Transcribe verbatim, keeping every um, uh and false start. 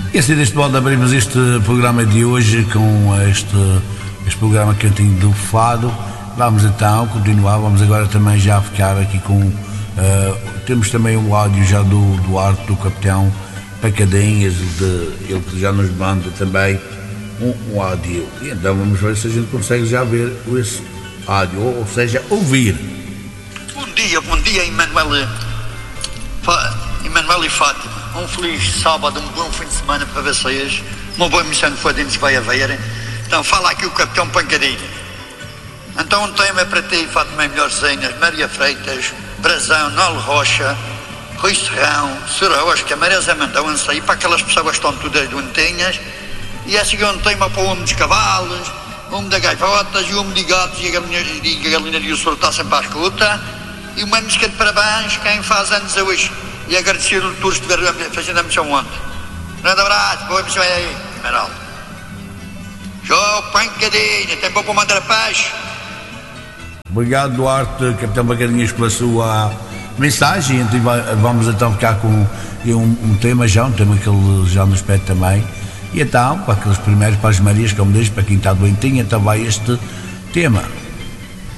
E assim deste modo abrimos este programa de hoje com este, este programa Cantinho do Fado. Vamos então continuar, vamos agora também já ficar aqui com uh, temos também o áudio já do Duarte, do Capitão Pacadinhas, de, ele que já nos manda também um, um áudio, e então vamos ver se a gente consegue já ver esse áudio, ou, ou seja, ouvir. Bom dia, bom dia Emanuel, Emanuel e Fátima. Um feliz sábado, um bom fim de semana para vocês. Uma boa missão de Fadinhos vai haver. Então fala aqui o Capitão Pancadinha. Então um tema para ti, Fátima Melhorzinhas, Maria Freitas, Brazão, Nolo Rocha, Rui Serrão, Sura Osca, Maria Zé Mandão, sair para aquelas pessoas que estão todas doentinhas. E a seguir um tema para o homem dos cavalos, o homem das gaivotas, e o homem de gatos, e a galinha e a galinha e o soro está sempre à escuta. E uma música de parabéns, quem faz anos hoje. E agradecer o tour que estiver fazendo a missão ontem. Grande abraço, boa missão aí, Esmeralda. João Pancadinha, tem bom para mandar a paz. Obrigado, Duarte, Capitão Pacadinhas, pela sua mensagem. Vamos então ficar com um, um tema já, um tema que ele já nos pede também. E então, para aqueles primeiros, para as Marias, como diz, para quem está doentinho, então vai este tema.